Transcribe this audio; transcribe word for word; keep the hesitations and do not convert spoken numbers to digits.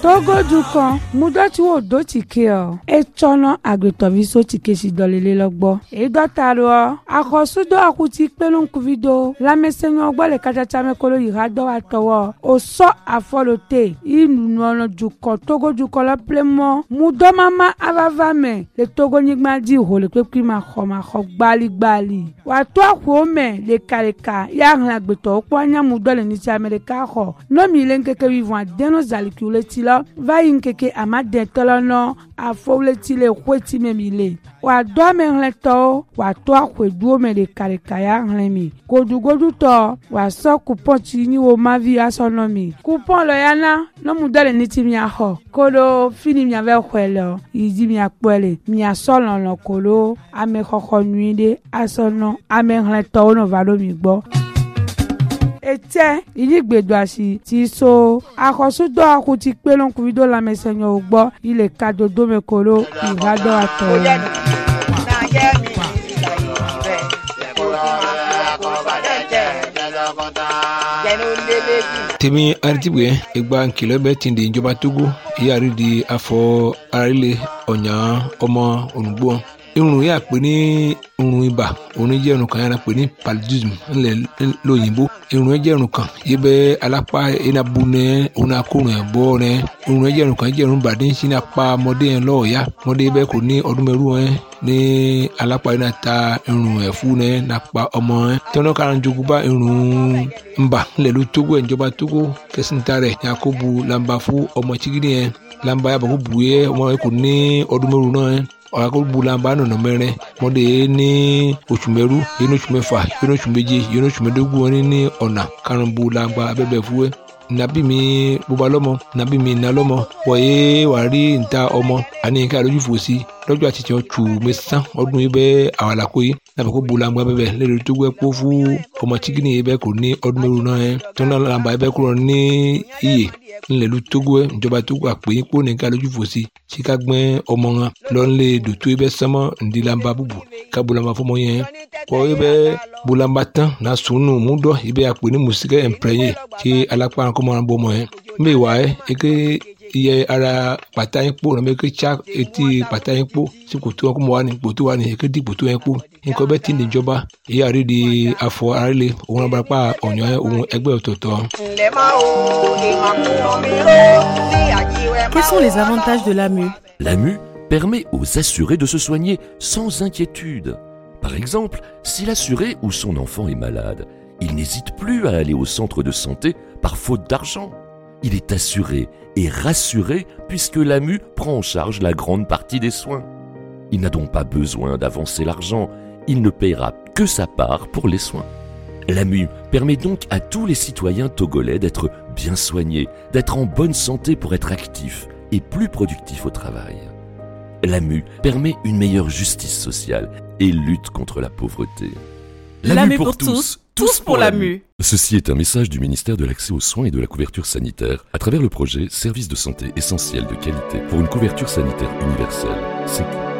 Togo dukan mudoti wo do tike o e chono agretoviso tike si dolele logbo e dotaro akosudo akuti pelun kuvido la mesenyo ogbo le kachacha mekolo irado atowo o so afolote inu ono dukan Togo dukan la plemo mudo mama avavame le Togo nigma di ho le pepi ma kho ma kho gbali gbali wa to akwo me le kareka ya hlan agbeto opo anya mudo le ni ti America ho no mi le nkeke vivant deno zalikule ti lo va yinkeke amade tolono afole ti le kweti memile wa do me hleto wa to akwedu me le kareka ya hlenmi godugodu to wa so coupon ti ni wo ma vi asonomi coupon lo yana no mudo le ni ti mi aho kolo fini mi ave kwelo yidi mi apele mi asolon lo kolo ame khokho nuide asono ame hleto no valo mi gbo ete iligbedo asi ti so akosudo akuti pelon kuvido la mesenyo ogbo ile kadodo mekolo irado ato temi artibwe egba nkile be tinde ìjọba Togo yari di afọ arile onya ọmọ onugbo irun ya pè ní irun ibà òun jẹ́ irun kan yàrá pè ní paludism ńlẹ̀ lóyìnbó irun jẹ́ irun kan yìí bẹ́ alápá iná bu ní òun akórun ẹ̀ bọ́ ní irun jẹ́ irun kan jẹ́ irun bàdé ń sin apá ọmọdé yẹn lọ́ọ̀ọ́yá ọmọdé bẹ́ẹ̀ kò ní ọdún mẹ́rù ẹ̀ ní alápá iná ta irun ẹ̀ fún ní nàpá ọmọ ẹ̀ tọ́nà kan jogun bá irun ńbà ńlẹ̀ ló Togo ẹ̀ ìjọba Togo kẹsìntà rẹ̀ yakubu lamba fún ọmọ chigidi yẹn lamba yàbọ̀ kó bu yẹ ọmọ yẹn kò ní ọdún mẹ́rù náà ẹ̀ ọ̀rọ̀ bulamba nọ̀nà mẹ́rin mọ́dé ní oṣù mẹ́rú yẹn ní oṣù mẹ́fà yẹn ní oṣù méje yẹn ní oṣù mẹ́dógún wọn ní ọ̀nà karùn-ún bulamba abẹ́bẹ̀ fúwẹ́ nabi mi bóba lọ́mọ nabi mi iná lọ́mọ wọ̀nyé wà rí níta ọmọ àní ká lójú fò sí lọ́jọ́ àti tiẹ̀ tù mí sán ọdún yìí bẹ́ẹ̀ àwọn àlàkó yìí nàbẹ̀ kó bulamba bẹ́ẹ̀ lẹ́rìí tó gbẹ́ kó fún ọmọ chikini yìí bẹ́ẹ̀ kò ní ọdún mẹ́rù náà yẹn tó náà làǹbà yìí bẹ́ẹ̀ kúrò ní iye ńlẹ̀lú Togo ẹ̀ ìjọba Togo àpè yín kó nìkan lójú fò sí tí ká gbẹ́ ọmọ wọn lọ́nlé dòtó ibẹ̀ sánmọ́ ńdílamba búbu ká bulamba fọmọ yẹn kọ́ ibẹ̀ bulamba tán na sùnù múdọ̀ ibẹ̀ àpè ní mùsíkẹ́ ẹ̀ǹpẹ̀rẹ̀yẹ tí alápá kọ́mọ́ bọ́ ọmọ yẹn mbẹ́ wà ẹ́ eke iye ara pàtà yín kpó nàbẹ́ eke tsa etí pàtà yín kpó sí kòtò wọn kó mọ wà ní kòtò wà ní eke di kòtò yẹn kpó nǹkan bẹ́ẹ̀ tí níjọba èyí àrí di afọ arílẹ̀ òun abarapá ọ̀yàn òun ẹgbẹ́ ọ̀tọ̀ọ̀tọ̀. Quels sont les avantages de l'A M U? L'A M U permet aux assurés de se soigner sans inquiétude. Par exemple, si l'assuré ou son enfant est malade, il n'hésite plus à aller au centre de santé par faute d'argent. Il est assuré et rassuré puisque l'A M U prend en charge la grande partie des soins. Il n'a donc pas besoin d'avancer l'argent, il ne paiera que sa part pour les soins. L'A M U permet donc à tous les citoyens togolais d'être bien soignés, d'être en bonne santé pour être actifs et plus productifs au travail. L'A M U permet une meilleure justice sociale et lutte contre la pauvreté. L'A M U pour tous, tous pour l'A M U. Ceci est un message du ministère de l'Accès aux soins et de la couverture sanitaire à travers le projet Services de santé essentiels de qualité pour une couverture sanitaire universelle, Sécu.